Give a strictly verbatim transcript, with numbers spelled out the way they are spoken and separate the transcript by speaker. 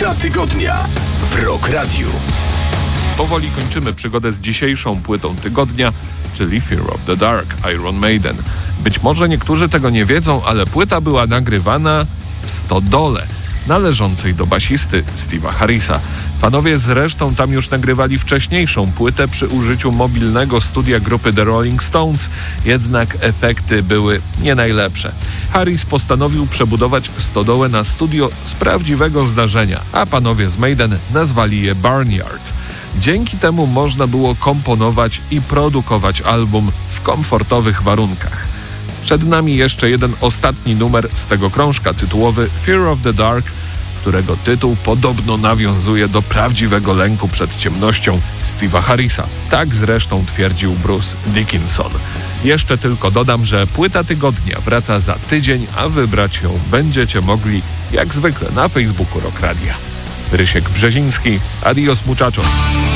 Speaker 1: Płyta tygodnia w Rock Radiu.
Speaker 2: Powoli kończymy przygodę z dzisiejszą płytą tygodnia, czyli Fear of the Dark, Iron Maiden. Być może niektórzy tego nie wiedzą, ale płyta była nagrywana w stodole należącej do basisty Steve'a Harrisa. Panowie zresztą tam już nagrywali wcześniejszą płytę przy użyciu mobilnego studia grupy The Rolling Stones, jednak efekty były nie najlepsze. Harris postanowił przebudować stodołę na studio z prawdziwego zdarzenia, a panowie z Maiden nazwali je Barnyard. Dzięki temu można było komponować i produkować album w komfortowych warunkach. Przed nami jeszcze jeden ostatni numer z tego krążka, tytułowy Fear of the Dark, którego tytuł podobno nawiązuje do prawdziwego lęku przed ciemnością Steve'a Harrisa. Tak zresztą twierdził Bruce Dickinson. Jeszcze tylko dodam, że płyta tygodnia wraca za tydzień, a wybrać ją będziecie mogli jak zwykle na Facebooku Rock Radia. Rysiek Brzeziński, adios muchachos.